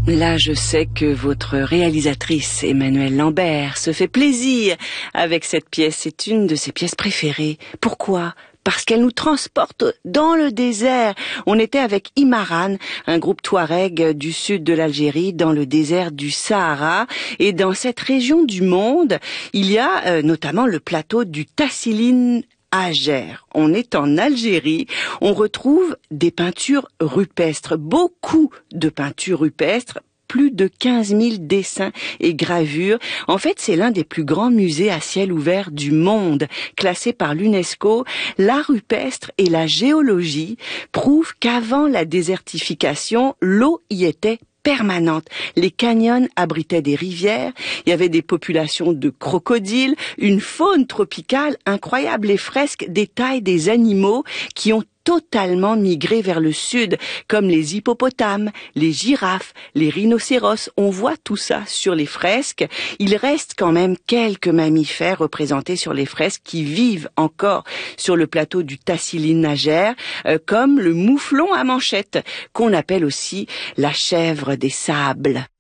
Là, je sais que votre réalisatrice, Emmanuelle Lambert, se fait plaisir avec cette pièce. C'est une de ses pièces préférées. Pourquoi ? Parce qu'elle nous transporte dans le désert. On était avec Imaran, un groupe touareg du sud de l'Algérie, dans le désert du Sahara. Et dans cette région du monde, il y a notamment le plateau du Tassili Ager. On est en Algérie, on retrouve des peintures rupestres, beaucoup de peintures rupestres, plus de 15 000 dessins et gravures. En fait, c'est l'un des plus grands musées à ciel ouvert du monde. Classé par l'UNESCO, l'art rupestre et la géologie prouvent qu'avant la désertification, l'eau y était permanente. Les canyons abritaient des rivières, il y avait des populations de crocodiles, une faune tropicale incroyable. Les fresques détaillent des animaux qui ont totalement migré vers le sud, comme les hippopotames, les girafes, les rhinocéros. On voit tout ça sur les fresques. Il reste quand même quelques mammifères représentés sur les fresques qui vivent encore sur le plateau du Tassili Ager, comme le mouflon à manchette, qu'on appelle aussi la chèvre des sables.